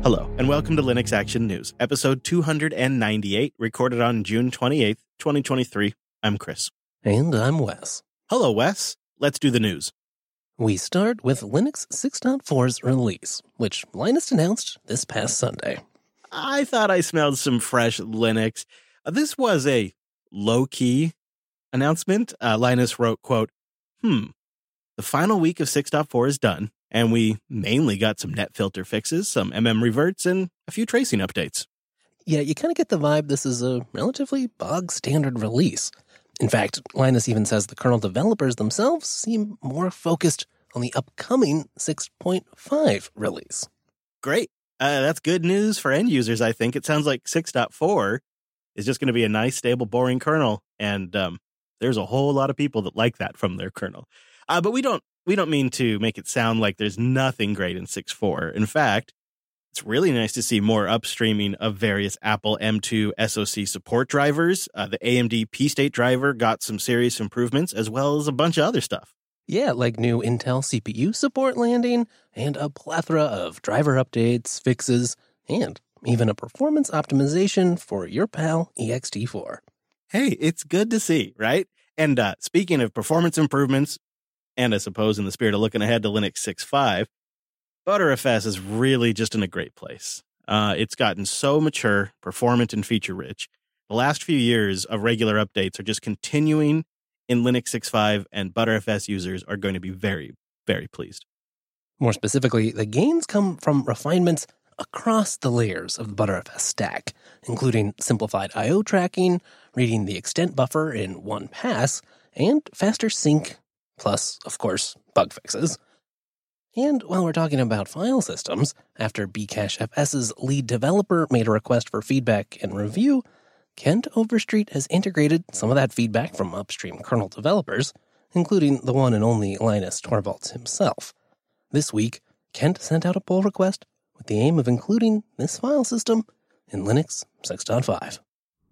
Hello, and welcome to Linux Action News, episode 298, recorded on June 28th, 2023. I'm Chris. And I'm Wes. Hello, Wes. Let's do the news. We start with Linux 6.4's release, which Linus announced this past Sunday. I thought I smelled some fresh Linux. This was a low-key announcement. Linus wrote, quote, the final week of 6.4 is done, and we mainly got some net filter fixes, some reverts, and a few tracing updates. Yeah, you kind of get the vibe this is a relatively bog-standard release. In fact, Linus even says the kernel developers themselves seem more focused on the upcoming 6.5 release. Great. That's good news for end users, I think. It sounds like 6.4 is just going to be a nice, stable, boring kernel, and there's a whole lot of people that like that from their kernel. But we don't mean to make it sound like there's nothing great in 6.4. In fact, it's really nice to see more upstreaming of various Apple M2 SoC support drivers. The AMD P-State driver got some serious improvements, as well as a bunch of other stuff. Yeah, like new Intel CPU support landing, and a plethora of driver updates, fixes, and even a performance optimization for your pal ext4. Hey, it's good to see, right? And speaking of performance improvements, and I suppose in the spirit of looking ahead to Linux 6.5, Btrfs is really just in a great place. It's gotten so mature, performant, and feature-rich. The last few years of regular updates are just continuing in Linux 6.5, and Btrfs users are going to be very, very pleased. More specifically, the gains come from refinements across the layers of the Btrfs stack, including simplified I/O tracking, reading the extent buffer in one pass, and faster sync, plus, of course, bug fixes. And while we're talking about file systems, after Bcachefs's lead developer made a request for feedback and review, Kent Overstreet has integrated some of that feedback from upstream kernel developers, including the one and only Linus Torvalds himself. This week, Kent sent out a pull request with the aim of including this file system in Linux 6.5.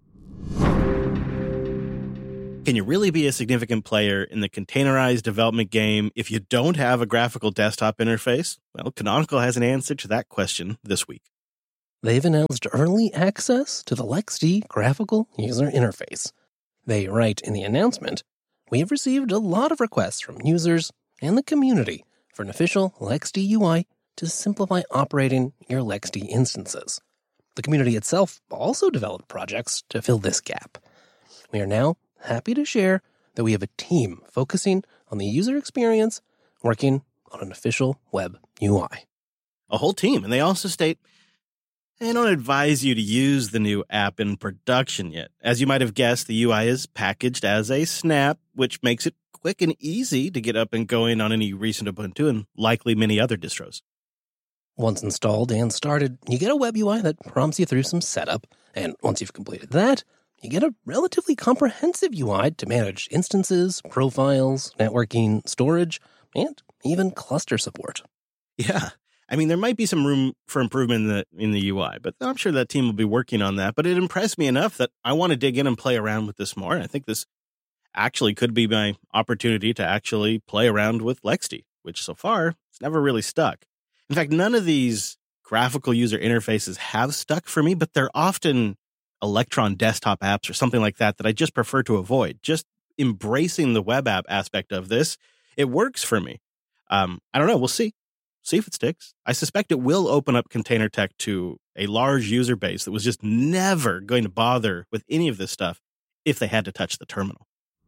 Can you really be a significant player in the containerized development game if you don't have a graphical desktop interface? Well, Canonical has an answer to that question this week. They've announced early access to the LXD graphical user interface. They write in the announcement, "We have received a lot of requests from users and the community for an official LXD UI to simplify operating your LXD instances. The community itself also developed projects to fill this gap. We are now happy to share that we have a team focusing on the user experience, working on an official web UI." A whole team, and they also state, "I don't advise you to use the new app in production yet. As you might have guessed, the UI is packaged as a snap, which makes it quick and easy to get up and going on any recent Ubuntu and likely many other distros." Once installed and started, you get a web UI that prompts you through some setup, and once you've completed that, you get a relatively comprehensive UI to manage instances, profiles, networking, storage, and even cluster support. Yeah. I mean, there might be some room for improvement in the UI, but I'm sure that team will be working on that. But it impressed me enough that I want to dig in and play around with this more. And I think this actually could be my opportunity to actually play around with LXD, which so far it's never really stuck. In fact, none of these graphical user interfaces have stuck for me, but they're often Electron desktop apps or something like that I just prefer to avoid. Just embracing the web app aspect of this, it works for me. I don't know. We'll see. See if it sticks. I suspect it will open up container tech to a large user base that was just never going to bother with any of this stuff if they had to touch the terminal.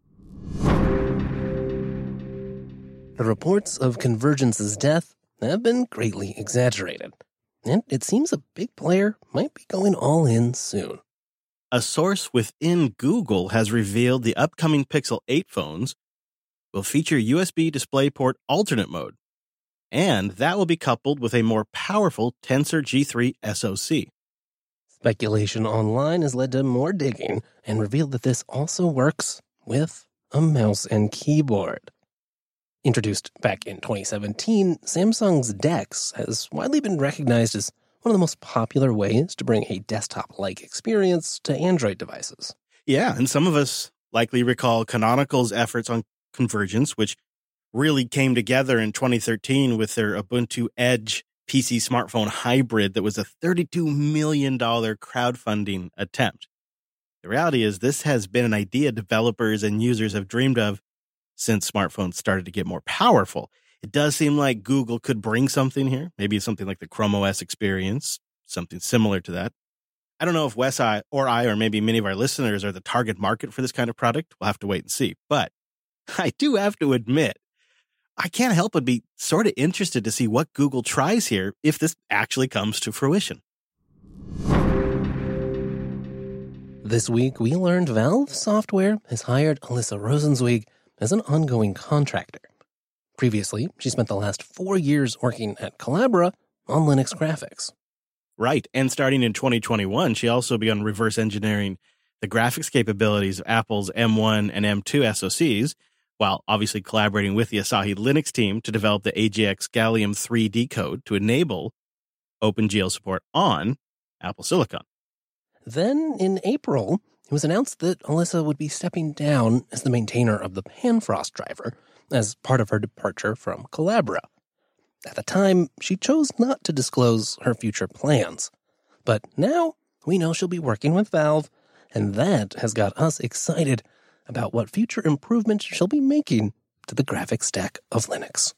The reports of Convergence's death have been greatly exaggerated, and it seems a big player might be going all in soon. A source within Google has revealed the upcoming Pixel 8 phones will feature USB DisplayPort alternate mode, and that will be coupled with a more powerful Tensor G3 SoC. Speculation online has led to more digging and revealed that this also works with a mouse and keyboard. Introduced back in 2017, Samsung's DeX has widely been recognized as one of the most popular ways to bring a desktop-like experience to Android devices. Yeah, and some of us likely recall Canonical's efforts on convergence, which really came together in 2013 with their Ubuntu Edge PC smartphone hybrid that was a $32 million crowdfunding attempt. The reality is this has been an idea developers and users have dreamed of since smartphones started to get more powerful. It does seem like Google could bring something here, maybe something like the Chrome OS experience, something similar to that. I don't know if Wes or maybe many of our listeners are the target market for this kind of product. We'll have to wait and see. But I do have to admit, I can't help but be sort of interested to see what Google tries here if this actually comes to fruition. This week, we learned Valve Software has hired Alyssa Rosenzweig as an ongoing contractor. Previously, she spent the last 4 years working at Collabora on Linux graphics. Right, and starting in 2021, she also began reverse engineering the graphics capabilities of Apple's M1 and M2 SoCs, while obviously collaborating with the Asahi Linux team to develop the AGX Gallium 3D code to enable OpenGL support on Apple Silicon. Then, in April, it was announced that Alyssa would be stepping down as the maintainer of the Panfrost driver as part of her departure from Collabora. At the time, she chose not to disclose her future plans. But now, we know she'll be working with Valve, and that has got us excited about what future improvements she'll be making to the graphics stack of Linux.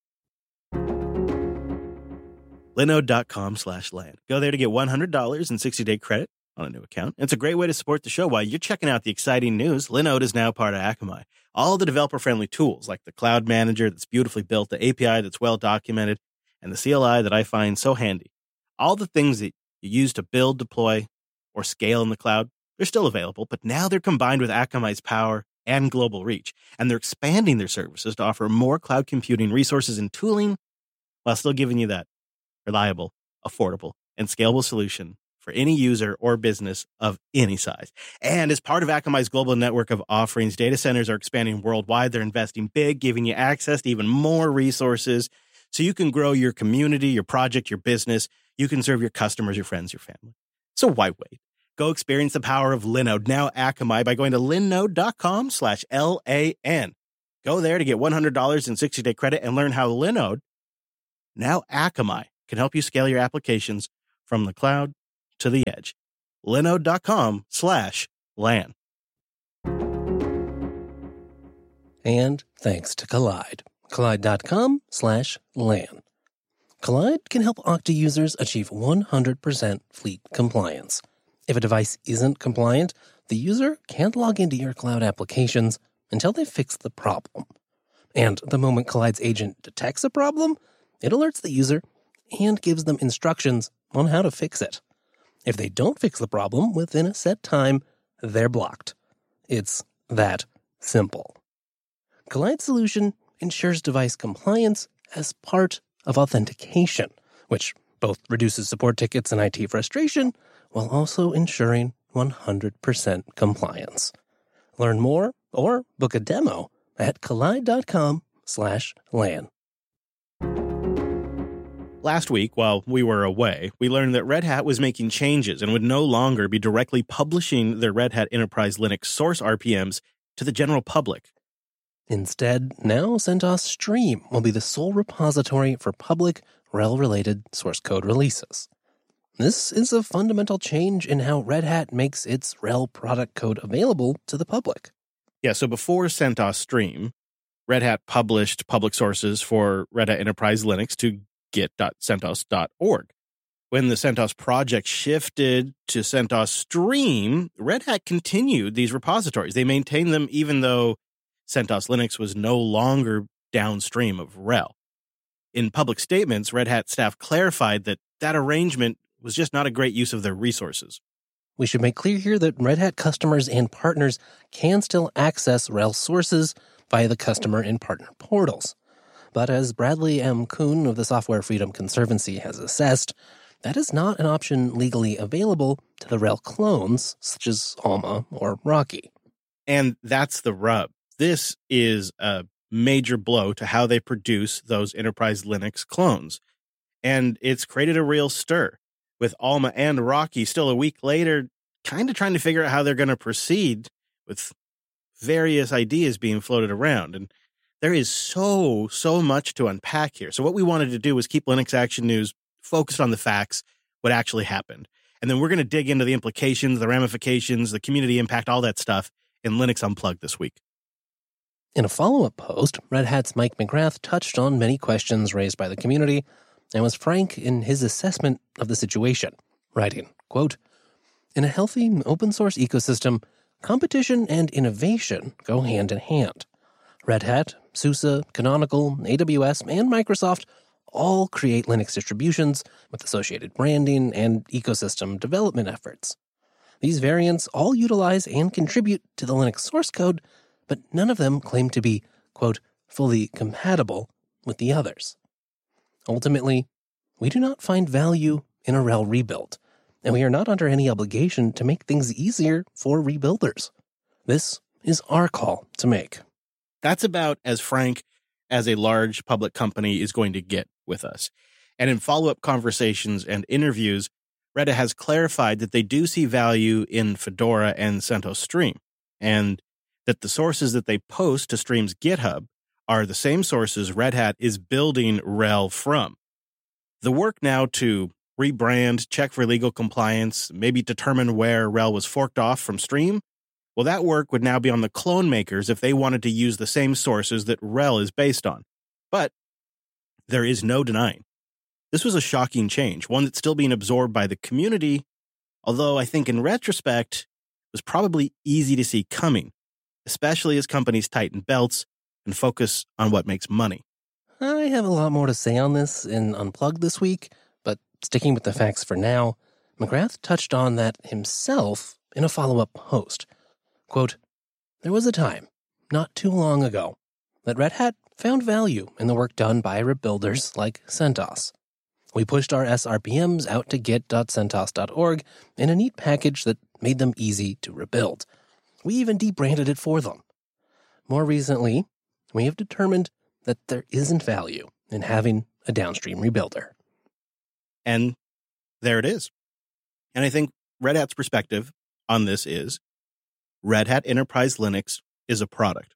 Linode.com/LAN. Go there to get $100 in 60-day credit on a new account. It's a great way to support the show while you're checking out the exciting news. Linode is now part of Akamai. All the developer-friendly tools like the Cloud Manager that's beautifully built, the API that's well documented, and the CLI that I find so handy. All the things that you use to build, deploy, or scale in the cloud, they're still available, but now they're combined with Akamai's power and global reach, and they're expanding their services to offer more cloud computing resources and tooling while still giving you that reliable, affordable, and scalable solution for any user or business of any size. And as part of Akamai's global network of offerings, data centers are expanding worldwide. They're investing big, giving you access to even more resources so you can grow your community, your project, your business. You can serve your customers, your friends, your family. So why wait? Go experience the power of Linode, now Akamai, by going to linode.com/LAN. Go there to get $100 in 60-day credit and learn how Linode, now Akamai, can help you scale your applications from the cloud to the edge. Linode.com/LAN. And thanks to Collide. Collide.com/LAN. Collide can help Okta users achieve 100% fleet compliance. If a device isn't compliant, the user can't log into your cloud applications until they fix the problem. And the moment Collide's agent detects a problem, it alerts the user and gives them instructions on how to fix it. If they don't fix the problem within a set time, they're blocked. It's that simple. Collide's solution ensures device compliance as part of authentication, which both reduces support tickets and IT frustration while also ensuring 100% compliance. Learn more or book a demo at collide.com/LAN. Last week, while we were away, we learned that Red Hat was making changes and would no longer be directly publishing their Red Hat Enterprise Linux source RPMs to the general public. Instead, now CentOS Stream will be the sole repository for public RHEL-related source code releases. This is a fundamental change in how Red Hat makes its RHEL product code available to the public. Yeah, so before CentOS Stream, Red Hat published public sources for Red Hat Enterprise Linux to git.centos.org. When the CentOS project shifted to CentOS Stream, Red Hat continued these repositories. They maintained them even though CentOS Linux was no longer downstream of RHEL. In public statements, Red Hat staff clarified that that arrangement was just not a great use of their resources. We should make clear here that Red Hat customers and partners can still access RHEL sources via the customer and partner portals. But as Bradley M. Kuhn of the Software Freedom Conservancy has assessed, that is not an option legally available to the RHEL clones, such as Alma or Rocky. And that's the rub. This is a major blow to how they produce those Enterprise Linux clones. And it's created a real stir, with Alma and Rocky still a week later kind of trying to figure out how they're going to proceed with various ideas being floated around. And there is so much to unpack here. So what we wanted to do was keep Linux Action News focused on the facts, what actually happened. And then we're going to dig into the implications, the ramifications, the community impact, all that stuff in Linux Unplugged this week. In a follow-up post, Red Hat's Mike McGrath touched on many questions raised by the community and was frank in his assessment of the situation, writing, quote, "In a healthy open-source ecosystem, competition and innovation go hand in hand. Red Hat, SUSE, Canonical, AWS, and Microsoft all create Linux distributions with associated branding and ecosystem development efforts. These variants all utilize and contribute to the Linux source code, but none of them claim to be, quote, fully compatible with the others. Ultimately, we do not find value in a RHEL rebuild, and we are not under any obligation to make things easier for rebuilders. This is our call to make." That's about as frank as a large public company is going to get with us. And in follow-up conversations and interviews, Red Hat has clarified that they do see value in Fedora and CentOS Stream, and that the sources that they post to Stream's GitHub are the same sources Red Hat is building RHEL from. The work now to rebrand, check for legal compliance, maybe determine where RHEL was forked off from Stream, well, that work would now be on the clone makers if they wanted to use the same sources that RHEL is based on. But there is no denying this was a shocking change, one that's still being absorbed by the community, although I think in retrospect was probably easy to see coming, especially as companies tighten belts and focus on what makes money. I have a lot more to say on this in Unplugged this week, but sticking with the facts for now, McGrath touched on that himself in a follow-up post. Quote, "There was a time, not too long ago, that Red Hat found value in the work done by rebuilders like CentOS. We pushed our SRPMs out to git.centos.org in a neat package that made them easy to rebuild. We even debranded it for them. More recently, we have determined that there isn't value in having a downstream rebuilder." And there it is. And I think Red Hat's perspective on this is Red Hat Enterprise Linux is a product.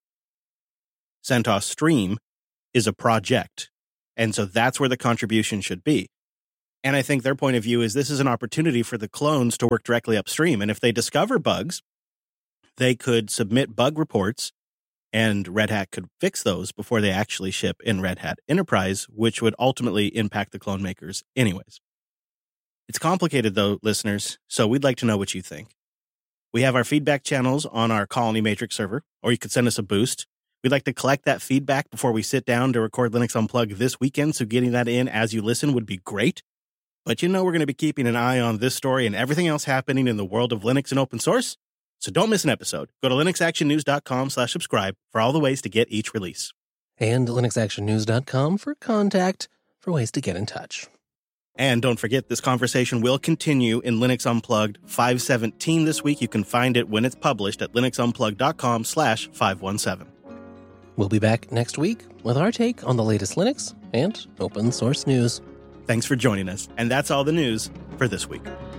CentOS Stream is a project. And so that's where the contribution should be. And I think their point of view is this is an opportunity for the clones to work directly upstream. And if they discover bugs, they could submit bug reports and Red Hat could fix those before they actually ship in Red Hat Enterprise, which would ultimately impact the clone makers anyways. It's complicated though, listeners, so we'd like to know what you think. We have our feedback channels on our Colony Matrix server, or you could send us a boost. We'd like to collect that feedback before we sit down to record Linux Unplugged this weekend, so getting that in as you listen would be great. But you know we're going to be keeping an eye on this story and everything else happening in the world of Linux and open source, so don't miss an episode. Go to linuxactionnews.com/subscribe for all the ways to get each release. And linuxactionnews.com for contact, for ways to get in touch. And don't forget, this conversation will continue in Linux Unplugged 517 this week. You can find it when it's published at linuxunplugged.com/517. We'll be back next week with our take on the latest Linux and open source news. Thanks for joining us. And that's all the news for this week.